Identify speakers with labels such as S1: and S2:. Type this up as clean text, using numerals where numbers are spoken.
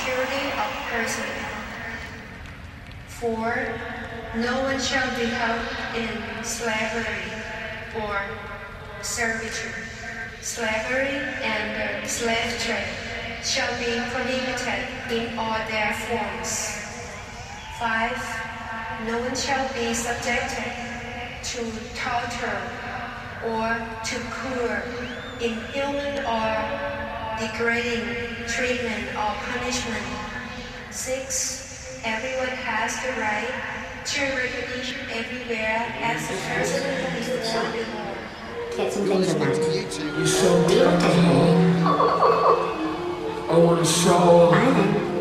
S1: security of person. 4. No one shall be held in slavery or servitude. Slavery and the slave trade shall be prohibited in all their forms. 5. No one shall be subjected to torture or to cruel, inhuman or degrading treatment or punishment. 6. Everyone has the right to recognition everywhere as a person before the law.
S2: Get some things in that.
S3: You're so beautiful. I want to show.
S2: I know.